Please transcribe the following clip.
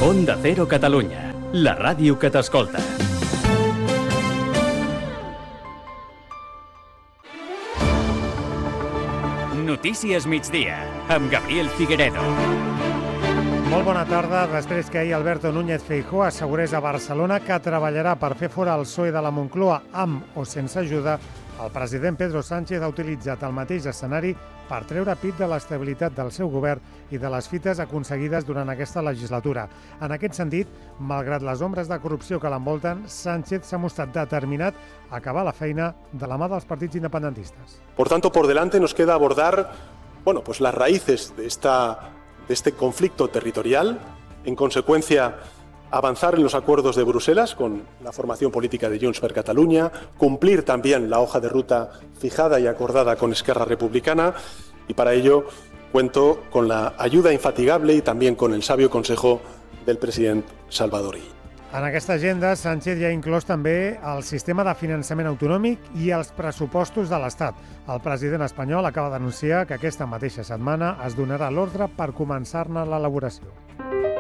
Onda Cero Catalunya, la ràdio que t'escolta. Notícies migdia, amb Gabriel Figueredo. Molt bona tarda. Després que ahir Alberto Núñez Feijóo assegurés a Barcelona que treballarà per fer fora el PSOE de la Moncloa amb o sense ajuda, el president Pedro Sánchez ha utilitzat el mateix escenari per treure pit de l'estabilitat del seu govern i de les fites aconseguides durant aquesta legislatura. En aquest sentit, malgrat les ombres de corrupció que l'envolten, Sánchez s'ha mostrat determinat a acabar la feina de la mà dels partits independentistes. Por tanto, por delante nos queda abordar, las raíces de este conflicto territorial, en consecuencia avanzar en los acuerdos de Bruselas con la formación política de Junts per Catalunya, cumplir también la hoja de ruta fijada y acordada con Esquerra Republicana, y para ello cuento con la ayuda infatigable y también con el sabio consejo del president Salvador Illa. En aquesta agenda, Sánchez ja ha inclòs també el sistema de finançament autonòmic i els pressupostos de l'Estat. El president espanyol acaba d'anunciar que aquesta mateixa setmana es donarà l'ordre per començar-ne l'elaboració.